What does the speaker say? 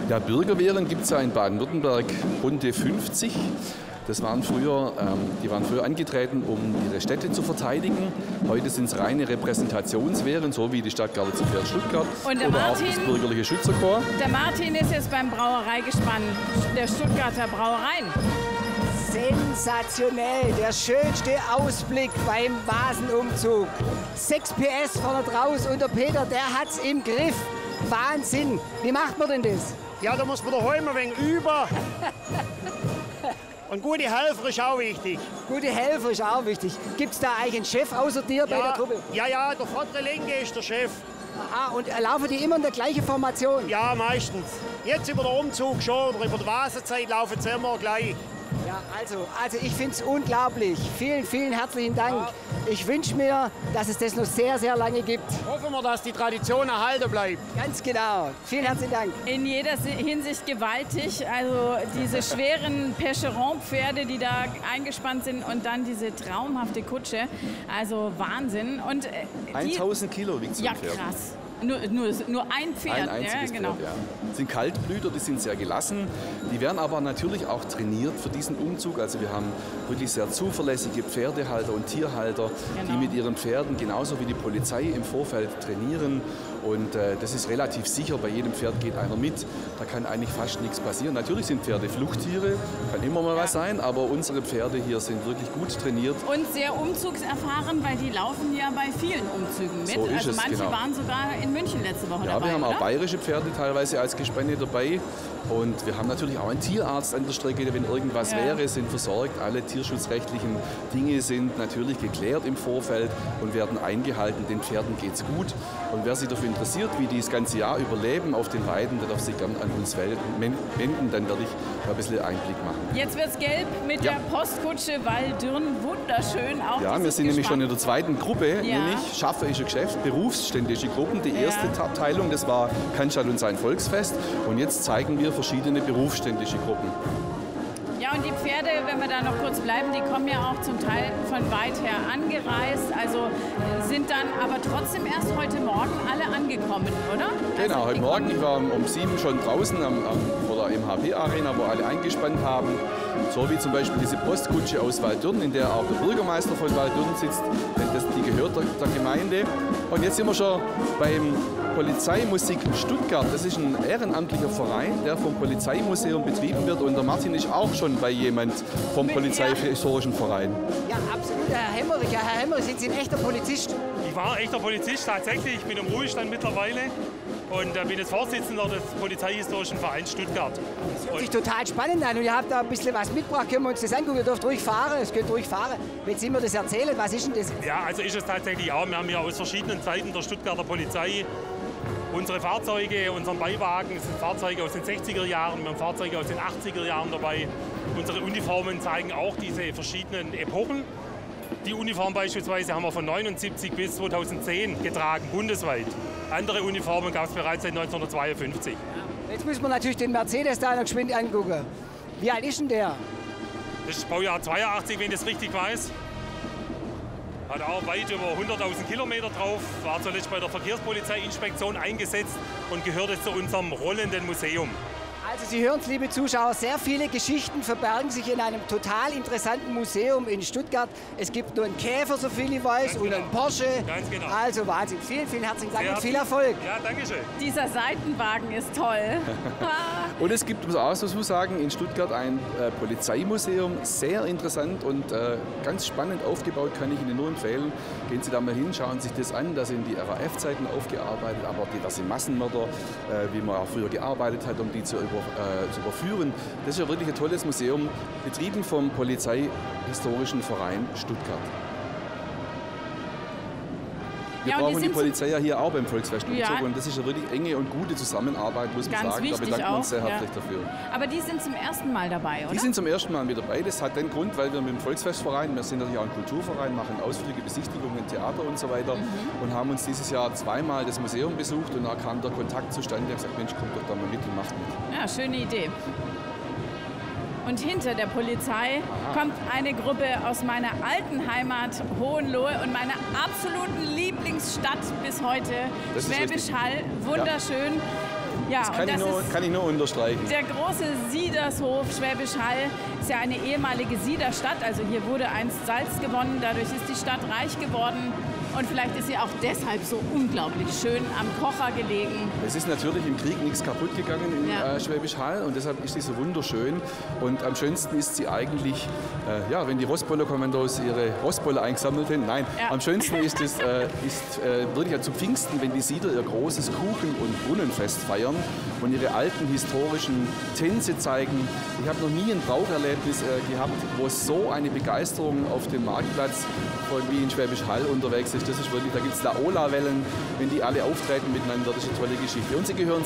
Ja, Bürgerwehren gibt es ja in Baden-Württemberg rund 50. Das waren früher, die waren früher angetreten, um ihre Städte zu verteidigen. Heute sind es reine Repräsentationswehren, so wie die Stadtgarde zu Pferd Stuttgart und oder auch das bürgerliche Schützerkorps. Der Martin ist jetzt beim Brauereigespann der Stuttgarter Brauereien. Sensationell, der schönste Ausblick beim Vasenumzug. 6 PS vorne draus und der Peter, der hat's im Griff. Wahnsinn. Wie macht man denn das? Ja, da muss man daheim ein wenig über. Und gute Helfer ist auch wichtig. Gute Helfer ist auch wichtig. Gibt es da eigentlich einen Chef außer dir bei der Truppe? Ja, der vordere Linke ist der Chef. Ah, und laufen die immer in der gleichen Formation? Ja, meistens. Jetzt über den Umzug schon oder über die Vasenzeit laufen sie immer gleich. Ja, also ich finde es unglaublich. Vielen, vielen herzlichen Dank. Ja. Ich wünsche mir, dass es das noch sehr, sehr lange gibt. Hoffen wir, dass die Tradition erhalten bleibt. Ganz genau. Vielen herzlichen Dank. In jeder Hinsicht gewaltig. Also diese schweren Percheron-Pferde, die da eingespannt sind und dann diese traumhafte Kutsche. Also Wahnsinn. Und 1000 Kilo wiegt so ein Pferd. Ja, krass. Nur ein Pferd. Ein einziges Pferd, ja. Das sind Kaltblüter, die sind sehr gelassen. Die werden aber natürlich auch trainiert für diesen Umzug. Also wir haben wirklich sehr zuverlässige Pferdehalter und Tierhalter, die mit ihren Pferden genauso wie die Polizei im Vorfeld trainieren. Und das ist relativ sicher, bei jedem Pferd geht einer mit. Da kann eigentlich fast nichts passieren. Natürlich sind Pferde Fluchttiere, kann immer mal was sein, aber unsere Pferde hier sind wirklich gut trainiert. Und sehr umzugserfahren, weil die laufen ja bei vielen Umzügen mit. So ist also es, manche genau. waren sogar in München letzte Woche dabei. Ja, wir haben oder? auch bayerische Pferde teilweise als Gespanne dabei. Und wir haben natürlich auch einen Tierarzt an der Strecke, wenn irgendwas wäre, sind versorgt. Alle tierschutzrechtlichen Dinge sind natürlich geklärt im Vorfeld und werden eingehalten. Den Pferden geht es gut. Und wer sich dafür interessiert, wie die das ganze Jahr überleben auf den Weiden, der darf sich gerne an uns wenden. Dann werde ich da ein bisschen Einblick machen. Jetzt wird es gelb mit der Postkutsche Waldürn. Wunderschön. Auch ja, wir sind nämlich schon in der zweiten Gruppe, nämlich Schafferische Geschäft, berufsständische Gruppen. Die erste Abteilung, das war Cannstatt und sein Volksfest. Und jetzt zeigen wir verschiedene berufsständische Gruppen. Ja, und die Pferde, wenn wir da noch kurz bleiben, die kommen ja auch zum Teil von weit her angereist, also sind dann aber trotzdem erst heute Morgen alle angekommen, oder? Genau, also heute Morgen, ich war um 7 schon draußen vor der MHP-Arena, wo alle eingespannt haben. So wie zum Beispiel diese Postkutsche aus Waldürn, in der auch der Bürgermeister von Waldürn sitzt, denn die gehört der Gemeinde. Und jetzt sind wir schon beim Polizeimusik Stuttgart. Das ist ein ehrenamtlicher Verein, der vom Polizeimuseum betrieben wird. Und der Martin ist auch schon bei jemand vom Polizeihistorischen Verein. Ja, absolut, Herr Hemmerich. Ja, Herr Hemmerich, sind Sie ein echter Polizist? Ich war echter Polizist tatsächlich. Ich bin im Ruhestand mittlerweile und bin jetzt Vorsitzender des Polizeihistorischen Vereins Stuttgart. Das hört sich total spannend an und ihr habt da ein bisschen was mitgebracht. Können wir uns das angucken? Ihr dürft ruhig fahren, es könnt ruhig fahren. Wenn Sie mir das erzählen, was ist denn das? Ja, also ist es tatsächlich auch. Wir haben ja aus verschiedenen Zeiten der Stuttgarter Polizei unsere Fahrzeuge, unseren Beiwagen, das sind Fahrzeuge aus den 60er Jahren, wir haben Fahrzeuge aus den 80er Jahren dabei. Unsere Uniformen zeigen auch diese verschiedenen Epochen. Die Uniform beispielsweise haben wir von 1979 bis 2010 getragen, bundesweit. Andere Uniformen gab es bereits seit 1952. Jetzt müssen wir natürlich den Mercedes da noch geschwind angucken. Wie alt ist denn der? Das ist Baujahr 82, wenn ich das richtig weiß. Hat auch weit über 100.000 Kilometer drauf, war zuletzt bei der Verkehrspolizeiinspektion eingesetzt und gehört jetzt zu unserem rollenden Museum. Also Sie hören es, liebe Zuschauer, sehr viele Geschichten verbergen sich in einem total interessanten Museum in Stuttgart. Es gibt nur einen Käfer, so viel ich weiß, und einen Porsche. Ganz genau. Also Wahnsinn. Vielen, vielen herzlichen Dank und viel Erfolg. Ja, danke schön. Dieser Seitenwagen ist toll. Und es gibt, muss auch dazu sagen, in Stuttgart ein Polizeimuseum, sehr interessant und ganz spannend aufgebaut, kann ich Ihnen nur empfehlen. Gehen Sie da mal hin, schauen sich das an, da sind die RAF-Zeiten aufgearbeitet, aber diverse Massenmörder, wie man auch früher gearbeitet hat, um die zu überführen. Das ist ja wirklich ein tolles Museum, betrieben vom Polizeihistorischen Verein Stuttgart. Wir brauchen die Polizei ja hier auch beim Volksfestumzug und das ist eine wirklich enge und gute Zusammenarbeit, muss man sagen. Da bedanken wir uns sehr herzlich dafür. Aber die sind zum ersten Mal dabei, oder? Die sind zum ersten Mal mit dabei. Das hat den Grund, weil wir mit dem Volksfestverein, wir sind natürlich auch ein Kulturverein, machen Ausflüge, Besichtigungen, Theater und so weiter und haben uns dieses Jahr zweimal das Museum besucht und da kam der Kontakt zustande. Ich habe gesagt, Mensch, kommt doch da mal mit und macht mit. Ja, schöne Idee. Und hinter der Polizei kommt eine Gruppe aus meiner alten Heimat Hohenlohe und meiner absoluten Lieblingsstadt bis heute, Schwäbisch Hall. Wunderschön. Ja, das kann ich nur unterstreichen. Der große Siedershof Schwäbisch Hall ist ja eine ehemalige Siederstadt. Also hier wurde einst Salz gewonnen, dadurch ist die Stadt reich geworden. Und vielleicht ist sie auch deshalb so unglaublich schön am Kocher gelegen. Es ist natürlich im Krieg nichts kaputt gegangen in Schwäbisch Hall und deshalb ist sie so wunderschön. Und am schönsten ist sie eigentlich, wenn die Rostboller-Kommandos ihre Rostboller eingesammelt haben. Nein, am schönsten ist es wirklich zu Pfingsten, wenn die Sieder ihr großes Kuchen- und Brunnenfest feiern und ihre alten historischen Tänze zeigen. Ich habe noch nie ein Braucherlebnis gehabt, wo so eine Begeisterung auf dem Marktplatz wie in Schwäbisch Hall unterwegs ist. Das ist wirklich, da gibt es Laola-Wellen, wenn die alle auftreten miteinander, das ist eine tolle Geschichte. Und sie gehören